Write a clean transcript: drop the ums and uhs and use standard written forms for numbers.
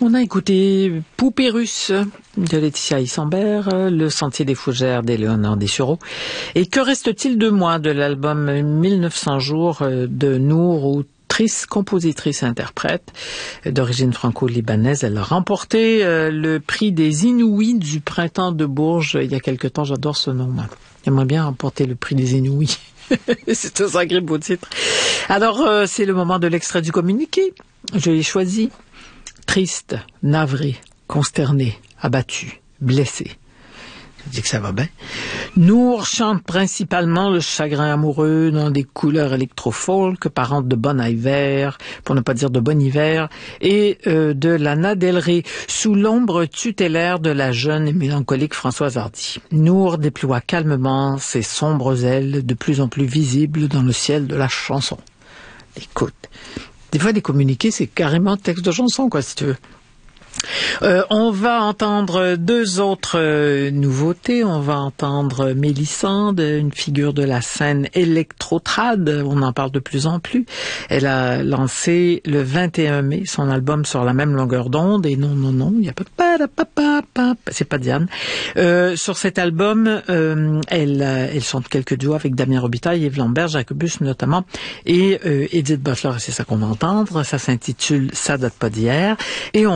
On a écouté Poupée russe de Laetitia Isambert, Le Sentier des Fougères d'Éléonore Dessureau. Et Que reste-t-il de moi de l'album 1900 jours de Nour Outrice, compositrice et interprète d'origine franco-libanaise. Elle a remporté le prix des Inouïs du printemps de Bourges il y a quelque temps. J'adore ce nom, moi. J'aimerais bien remporter le prix des Inouïs. C'est un sacré beau titre. Alors, c'est le moment de l'extrait du communiqué. Je l'ai choisi. Triste, navré, consterné, abattu, blessé. Je dis que ça va bien. Nour chante principalement le chagrin amoureux dans des couleurs électro-folk, parentes de Bon Iver, pour ne pas dire de Bon Hiver, et de Lana Del Rey, sous l'ombre tutélaire de la jeune et mélancolique Françoise Hardy. Nour déploie calmement ses sombres ailes, de plus en plus visibles dans le ciel de la chanson. Écoute, des fois des communiqués, c'est carrément texte de chanson, quoi, si tu veux. On va entendre deux autres nouveautés. On va entendre Mélissande, une figure de la scène électro-trad. On en parle de plus en plus. Elle a lancé le 21 mai son album Sur la même longueur d'onde. Et non, il n'y a pas... C'est pas Diane. Sur cet album, elle chante quelques duos avec Damien Robitaille, Yves Lambert, Jacobus notamment, et Edith Butler. Et c'est ça qu'on va entendre. Ça s'intitule Ça date pas d'hier. Et